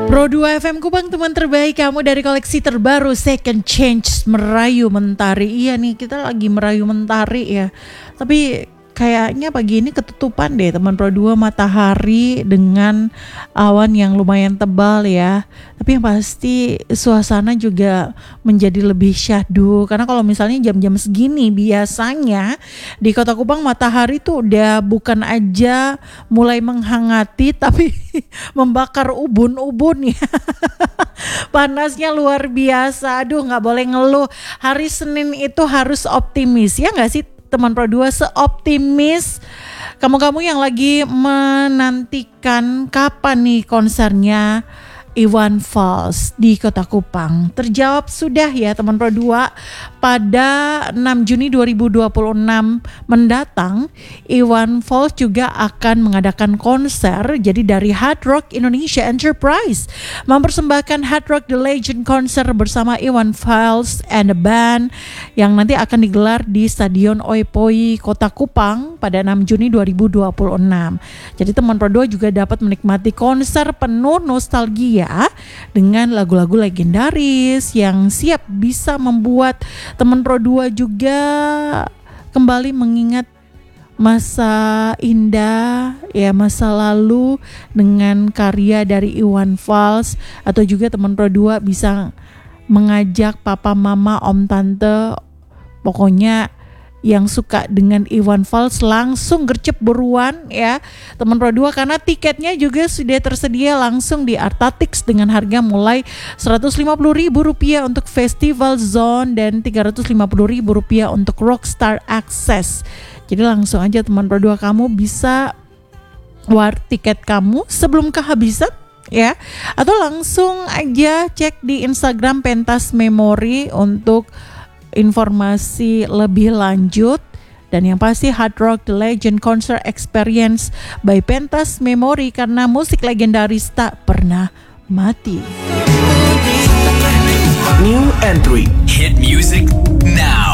Pro 2 FM Kupang, teman terbaik kamu dari koleksi terbaru Second Change Merayu Mentari. Iya nih, kita lagi merayu mentari ya. Tapi kayaknya pagi ini ketutupan deh teman Pro 2, matahari dengan awan yang lumayan tebal ya. Tapi yang pasti suasana juga menjadi lebih syahdu. Karena kalau misalnya jam-jam segini biasanya di Kota Kupang matahari tuh udah bukan aja mulai menghangati tapi membakar ubun-ubun ya. Panasnya luar biasa. Aduh, gak boleh ngeluh. Hari Senin itu harus optimis, ya gak sih teman Pro 2? Seoptimis kamu-kamu yang lagi menantikan kapan nih konsernya Iwan Fals di Kota Kupang. Terjawab sudah ya teman Pro 2. Pada 6 Juni 2026 mendatang, Iwan Fals juga akan mengadakan konser. Jadi dari Hard Rock Indonesia Enterprise mempersembahkan Hard Rock The Legend Concert bersama Iwan Fals and the Band yang nanti akan digelar di Stadion Oipoi Kota Kupang pada 6 Juni 2026. Jadi teman Pro 2 juga dapat menikmati konser penuh nostalgia dengan lagu-lagu legendaris yang siap bisa membuat teman Pro 2 juga kembali mengingat masa indah ya, masa lalu dengan karya dari Iwan Fals. Atau juga teman Pro 2 bisa mengajak papa mama om tante, pokoknya yang suka dengan Iwan Fals langsung gercep buruan ya teman Pro 2, karena tiketnya juga sudah tersedia langsung di Artatix dengan harga mulai Rp150.000 untuk Festival Zone dan Rp350.000 untuk Rockstar Access. Jadi langsung aja teman Pro 2, kamu bisa war tiket kamu sebelum kehabisan ya, atau langsung aja cek di Instagram Pentas Memory untuk informasi lebih lanjut. Dan yang pasti Hard Rock The Legend Concert Experience by Pentas Memory, karena musik legendaris tak pernah mati. New entry, hit music now.